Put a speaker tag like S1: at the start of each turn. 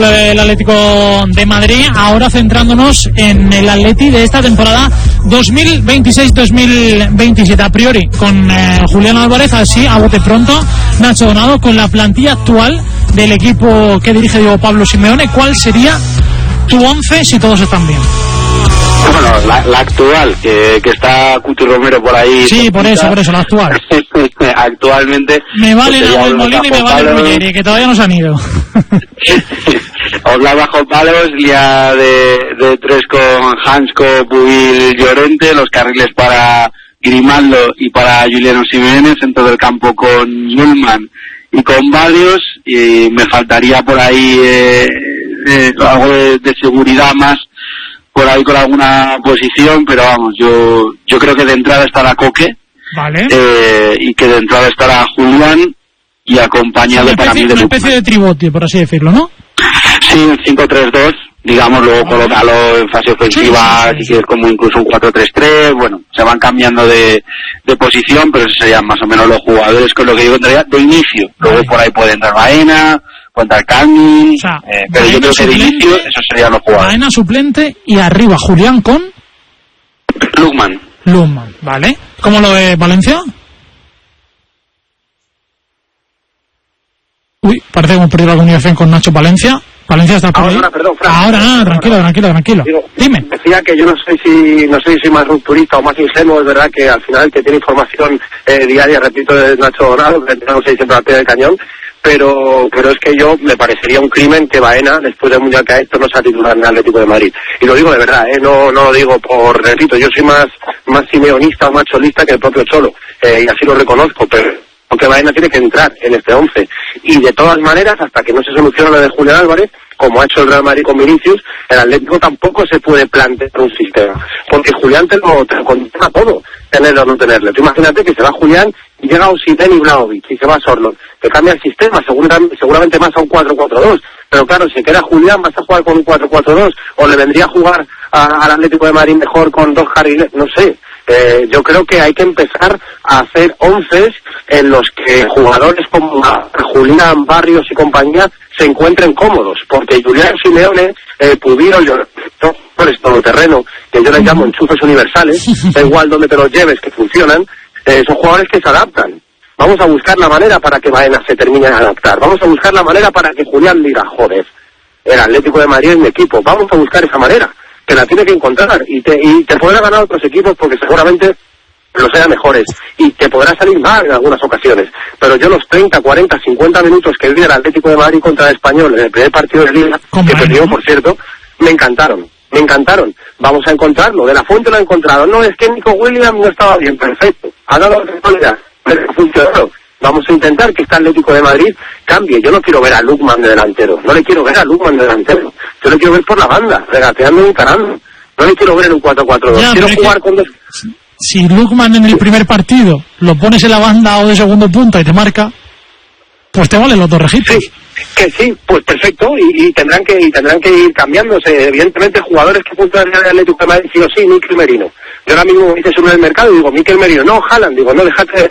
S1: El Atlético de Madrid, ahora centrándonos en el Atleti de esta temporada 2026-2027. A priori, con Julián Álvarez, así a bote pronto, Nacho Donado, con la plantilla actual del equipo que dirige Diego Pablo Simeone, ¿cuál sería tu 11 si todos están bien?
S2: Bueno, la actual, que está Cuti Romero por ahí.
S1: Sí, por eso, la actual.
S2: Actualmente.
S1: Me vale Nahuel Molina y me vale Ruggeri, que todavía no se han ido.
S2: Oblak bajo palos, línea de tres con Hansko, Pubil, Llorente, los carriles para Grimaldo y para Juliano Simeone, centro del campo con Yulman y con Barrios, y me faltaría por ahí algo de seguridad más por ahí con alguna posición, pero vamos, yo creo que de entrada estará Coque,
S1: vale,
S2: y que de entrada estará Julián y acompañado para mí de
S1: una especie de tribote, por así decirlo, ¿no?
S2: Sí, un 5-3-2, digamos, luego colocarlo en fase ofensiva, si quieres como incluso un 4-3-3, bueno, se van cambiando de posición, pero esos serían más o menos los jugadores con lo que yo entraría de inicio. Luego por ahí puede entrar Baena, puede entrar Carmi, pero yo creo que de inicio esos serían los jugadores.
S1: Baena suplente y arriba Julián con
S2: Lukman,
S1: ¿vale? ¿Cómo lo ve Valencia? Uy, parece que hemos perdido la comunicación con Nacho Valencia. Valencia está por ahí.
S3: Perdón, Fran.
S1: Ahora, tranquilo.
S3: Digo,
S1: dime.
S3: Decía que yo no sé si soy más rupturista o más ingenuo, es verdad que al final el que tiene información diaria, repito, es Nacho Donado, que no sé siempre al pie del cañón, pero es que yo me parecería un crimen que Baena, después del Mundial que ha hecho, no sea titular en el Atlético de Madrid. Y lo digo de verdad, no lo digo repito, yo soy más simeonista o más cholista que el propio Cholo, y así lo reconozco, pero porque Baena tiene que entrar en este 11. Y de todas maneras, hasta que no se solucione lo de Julián Álvarez, como ha hecho el Real Madrid con Vinicius, el Atlético tampoco se puede plantear un sistema. Porque Julián te lo condiciona todo, tenerlo o no tenerlo. Tú imagínate que se va Julián y llega Osimhen y Vlahovic, y se va Sorloth. Te cambia el sistema, seguramente más a un 4-4-2. Pero claro, si queda Julián, vas a jugar con un 4-4-2, o le vendría a jugar al Atlético de Madrid mejor con dos carriles, no sé. Yo creo que hay que empezar a hacer 11 en los que jugadores como Julián, Barrios y compañía se encuentren cómodos, porque Julián Simeone, Pubil, todo terreno, que yo les llamo enchufes universales, da igual donde te los lleves, que funcionan, son jugadores que se adaptan. Vamos a buscar la manera para que Baena se termine de adaptar, vamos a buscar la manera para que Julián diga, joder, el Atlético de Madrid es mi equipo, vamos a buscar esa manera, que la tiene que encontrar, y te podrán ganar otros equipos porque seguramente los sean mejores, y te podrá salir mal en algunas ocasiones, pero yo los 30, 40, 50 minutos que vi el Atlético de Madrid contra el Español en el primer partido de Liga, que perdió, por cierto, me encantaron. Vamos a encontrarlo, De La Fuente lo ha encontrado. No, es que Nico Williams no estaba bien, perfecto, ha dado la responsabilidad, pero ha funcionado. Vamos a intentar que este Atlético de Madrid cambie. Yo no quiero ver a Lukman de delantero, yo le quiero ver por la banda, regateando y encarando. No le quiero ver en un 4-4-2, quiero jugar con dos.
S1: Si Lukman en el primer partido lo pones en la banda o de segundo punta y te marca, pues te valen los dos registros.
S3: Sí, pues perfecto, y tendrán que ir cambiándose. Evidentemente, jugadores que funcionan en el Atlético de Madrid, sí o sí, Mikel Merino. Yo ahora mismo me dices uno en el mercado y digo, Mikel Merino, no, Haaland, digo, no, déjate